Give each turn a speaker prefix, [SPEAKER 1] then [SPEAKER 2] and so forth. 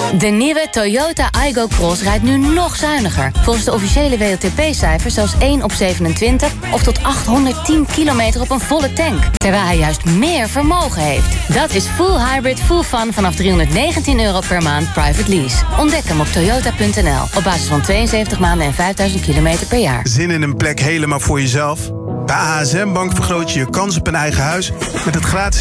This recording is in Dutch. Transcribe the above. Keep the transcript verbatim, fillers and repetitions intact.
[SPEAKER 1] De nieuwe Toyota Aygo Cross rijdt nu nog zuiniger. Volgens de officiële W L T P-cijfers zelfs één op zevenentwintig... of tot achthonderdtien kilometer op een volle tank. Terwijl hij juist meer vermogen heeft. Dat is full hybrid, full fun vanaf driehonderdnegentien euro per maand private lease. Ontdek hem op toyota punt n l. Op basis van tweeënzeventig maanden en vijfduizend kilometer per jaar.
[SPEAKER 2] Zin in een plek helemaal voor jezelf? Bij A S M Bank vergroot je je kans op een eigen huis met het gratis